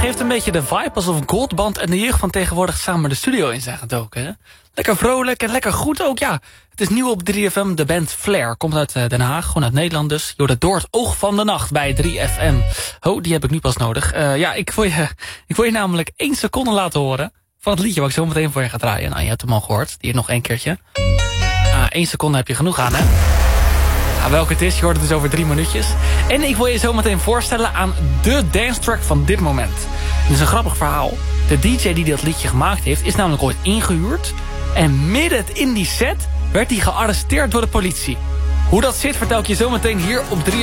geeft een beetje de vibe alsof Goldband en de jeugd van tegenwoordig samen de studio in zijn gedoken. Hè? Lekker vrolijk en lekker goed ook, ja. Het is nieuw op 3FM, de band Flair. Komt uit Den Haag, gewoon uit Nederland dus. Je hoort het door het oog van de nacht bij 3FM. Oh, die heb ik nu pas nodig. Ik wil je namelijk 1 seconde laten horen van het liedje wat ik zo meteen voor je ga draaien. Nou, je hebt hem al gehoord. Hier nog 1 keertje. 1 seconde heb je genoeg aan, hè? Welke het is, je hoort het dus over 3 minuutjes. En ik wil je zo meteen voorstellen aan de dance track van dit moment. Het is een grappig verhaal. De DJ die dat liedje gemaakt heeft, is namelijk ooit ingehuurd. En midden in die set werd hij gearresteerd door de politie. Hoe dat zit, vertel ik je zo meteen hier op 3